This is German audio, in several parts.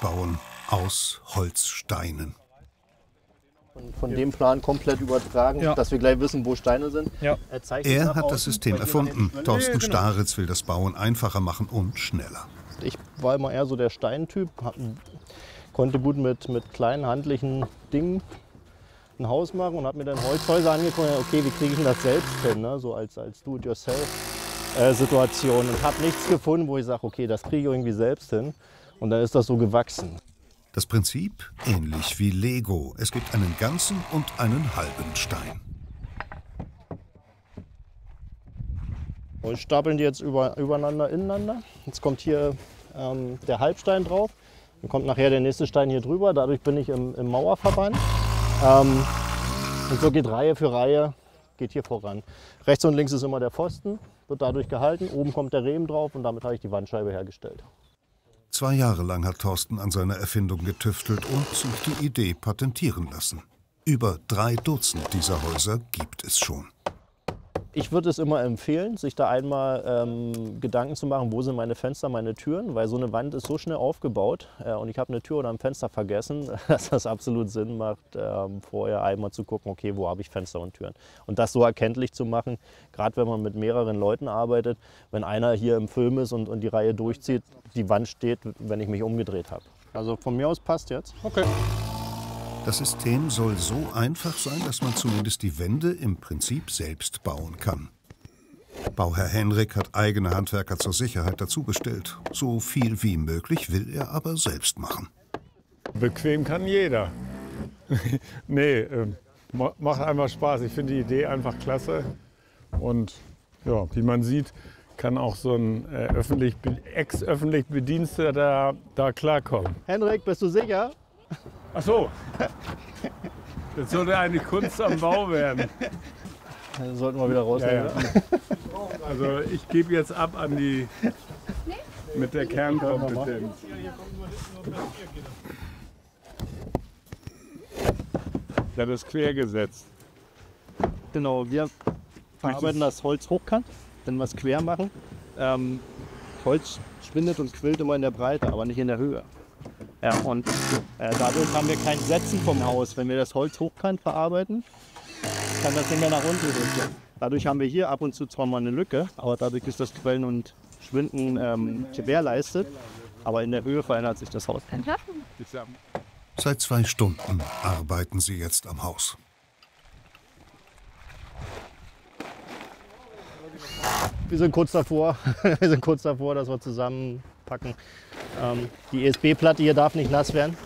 bauen aus Holzsteinen. Von dem Plan komplett übertragen, dass wir gleich wissen, wo Steine sind. Ja. Er hat das System erfunden. Thorsten Staritz will das Bauen einfacher machen und schneller. Ich war immer eher so der Steintyp, konnte gut mit kleinen handlichen Dingen ein Haus machen und habe mir dann Holzhäuser angeguckt, okay, wie kriege ich denn das selbst hin, ne? So als Do-it-yourself-Situation, und habe nichts gefunden, wo ich sage, okay, das kriege ich irgendwie selbst hin, und dann ist das so gewachsen. Das Prinzip ähnlich wie Lego. Es gibt einen ganzen und einen halben Stein. Wir stapeln die jetzt übereinander, ineinander. Jetzt kommt hier der Halbstein drauf. Dann kommt nachher der nächste Stein hier drüber. Dadurch bin ich im Mauerverband. Und so geht Reihe für Reihe, geht hier voran. Rechts und links ist immer der Pfosten, wird dadurch gehalten. Oben kommt der Riemen drauf und damit habe ich die Wandscheibe hergestellt. 2 Jahre lang hat Thorsten an seiner Erfindung getüftelt und sich die Idee patentieren lassen. Über 3 Dutzend dieser Häuser gibt es schon. Ich würde es immer empfehlen, sich da einmal Gedanken zu machen, wo sind meine Fenster, meine Türen, weil so eine Wand ist so schnell aufgebaut und ich habe eine Tür oder ein Fenster vergessen, dass das absolut Sinn macht, vorher einmal zu gucken, okay, wo habe ich Fenster und Türen. Und das so erkenntlich zu machen, gerade wenn man mit mehreren Leuten arbeitet, wenn einer hier im Film ist und die Reihe durchzieht, die Wand steht, wenn ich mich umgedreht habe. Also von mir aus passt jetzt. Okay. Das System soll so einfach sein, dass man zumindest die Wände im Prinzip selbst bauen kann. Bauherr Henrik hat eigene Handwerker zur Sicherheit dazu bestellt. So viel wie möglich will er aber selbst machen. Bequem kann jeder. Nee, macht einfach Spaß. Ich finde die Idee einfach klasse. Und ja, wie man sieht, kann auch so ein ex-öffentlich Bediensteter da klarkommen. Henrik, bist du sicher? Ach so, jetzt sollte eine Kunst am Bau werden. Dann sollten wir wieder rausnehmen. Ja, ja. Also ich gebe jetzt ab an die mit der Kernkompetenz. Ja, das Quergesetz. Genau, wir verarbeiten das Holz hochkant, wenn wir es quer machen. Holz schwindet und quillt immer in der Breite, aber nicht in der Höhe. Ja, und dadurch haben wir kein Setzen vom Haus. Wenn wir das Holz hochkant verarbeiten, kann das nicht mehr nach unten rutschen. Dadurch haben wir hier ab und zu zwar mal eine Lücke, aber dadurch ist das Quellen und Schwinden gewährleistet. Aber in der Höhe verändert sich das Haus. Seit 2 Stunden arbeiten sie jetzt am Haus. Wir sind kurz davor, dass wir zusammenpacken. Die ESB-Platte hier darf nicht nass werden.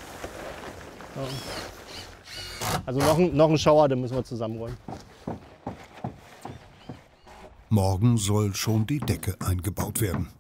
Also noch ein Schauer, den müssen wir zusammenrollen. Morgen soll schon die Decke eingebaut werden.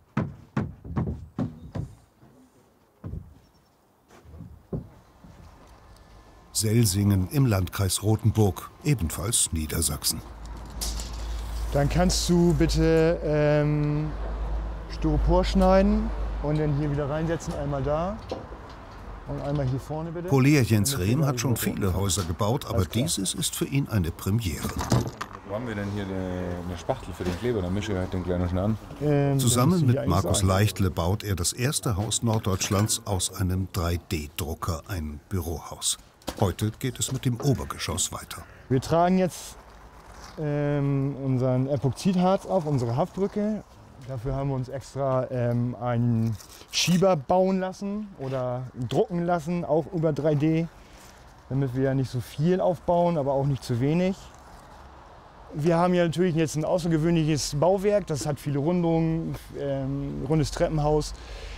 Selsingen im Landkreis Rothenburg, ebenfalls Niedersachsen. Dann kannst du bitte Styropor schneiden und dann hier wieder reinsetzen, einmal da und einmal hier vorne bitte. Polier Jens Rehm hat schon viele Häuser gebaut, aber dieses ist für ihn eine Premiere. Wo haben wir denn hier eine Spachtel für den Kleber? Dann mische ich halt den kleinen schnell an. Zusammen mit Markus Leichtle baut er das erste Haus Norddeutschlands aus einem 3D-Drucker, ein Bürohaus. Heute geht es mit dem Obergeschoss weiter. Wir tragen jetzt unseren Epoxidharz auf, unsere Haftbrücke. Dafür haben wir uns extra einen Schieber bauen lassen oder drucken lassen, auch über 3D, damit wir ja nicht so viel aufbauen, aber auch nicht zu wenig. Wir haben ja natürlich jetzt ein außergewöhnliches Bauwerk, das hat viele Rundungen, rundes Treppenhaus.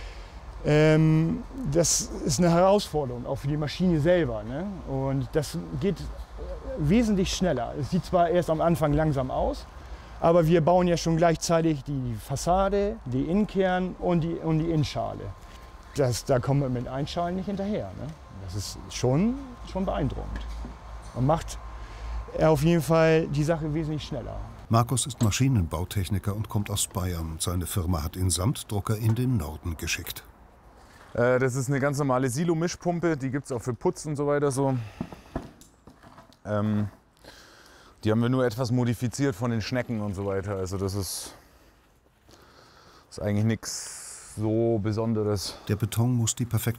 Das ist eine Herausforderung, auch für die Maschine selber, ne? Und das geht wesentlich schneller. Es sieht zwar erst am Anfang langsam aus, aber wir bauen ja schon gleichzeitig die Fassade, die Innenkern und die Innenschale. Da kommen wir mit Einschalen nicht hinterher, ne? Das ist schon beeindruckend. Man macht auf jeden Fall die Sache wesentlich schneller. Markus ist Maschinenbautechniker und kommt aus Bayern. Seine Firma hat den Samtdrucker in den Norden geschickt. Das ist eine ganz normale Silo-Mischpumpe, die gibt es auch für Putz und so weiter so. Die haben wir nur etwas modifiziert von den Schnecken und so weiter. Also das ist eigentlich nichts so Besonderes. Der Beton muss die perfekte